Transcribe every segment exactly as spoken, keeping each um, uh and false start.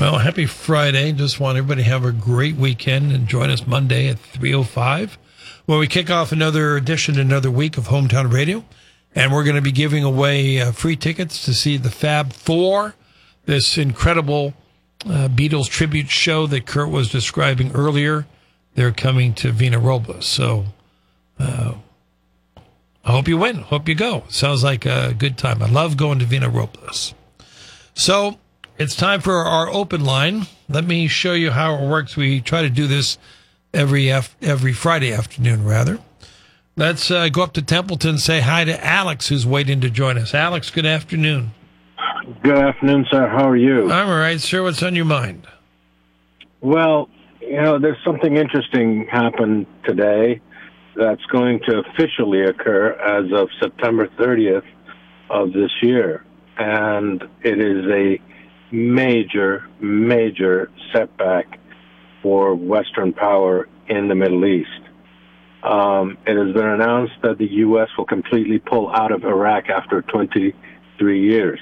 Well, happy Friday. Just want everybody to have a great weekend and join us Monday at three oh five when we kick off another edition, another week of Hometown Radio. And we're going to be giving away uh, free tickets to see the Fab Four, this incredible uh, Beatles tribute show that Kurt was describing earlier. They're coming to Vina Robles. So uh, I hope you win. Hope you go. Sounds like a good time. I love going to Vina Robles. So it's time for our open line. Let me show you how it works. We try to do this every af- every Friday afternoon, rather. Let's uh, go up to Templeton and say hi to Alex, who's waiting to join us. Alex, good afternoon. Good afternoon, sir. How are you? I'm all right, sir. What's on your mind? Well, you know, there's something interesting happened today that's going to officially occur as of September thirtieth of this year. And it is a major, major setback for Western power in the Middle East. Um, it has been announced that the U S will completely pull out of Iraq after twenty-three years.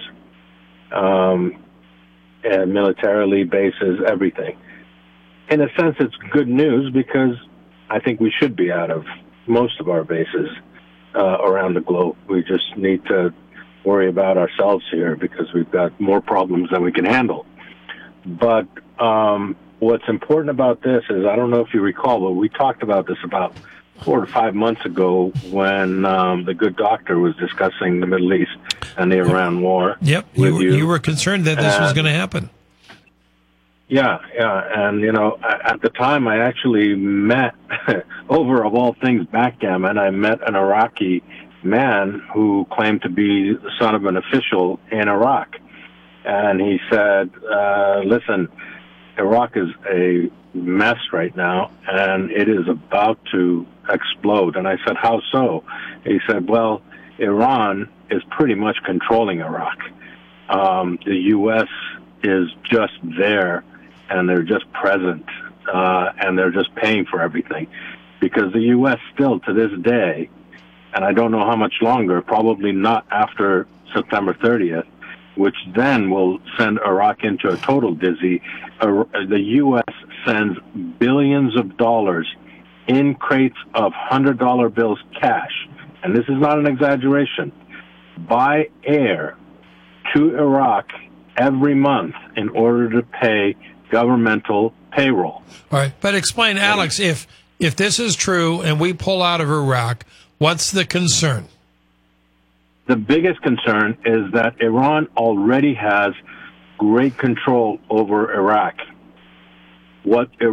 Um, and militarily, bases, everything. In a sense, it's good news because I think we should be out of most of our bases uh, around the globe. We just need to worry about ourselves here because we've got more problems than we can handle. But um, what's important about this is, I don't know if you recall, but we talked about this about four to five months ago when um, the good doctor was discussing the Middle East and the Iran war. Yep, you were, you. you were concerned that this and, was going to happen. Yeah, yeah, and, you know, at the time I actually met, over of all things backgammon, I met an Iraqi man who claimed to be the son of an official in Iraq. And he said, uh, listen, Iraq is a mess right now, and it is about to explode. And I said, how so? He said, well, Iran is pretty much controlling Iraq. Um, the U S is just there, and they're just present, uh, and they're just paying for everything. Because the U S still, to this day, and I don't know how much longer, probably not after September thirtieth, which then will send Iraq into a total dizzy. Uh, the U S sends billions of dollars in crates of one hundred dollar bills cash, and this is not an exaggeration, by air to Iraq every month in order to pay governmental payroll. All right, but explain, Alex, if if this is true and we pull out of Iraq, what's the concern? The biggest concern is that Iran already has great control over Iraq. What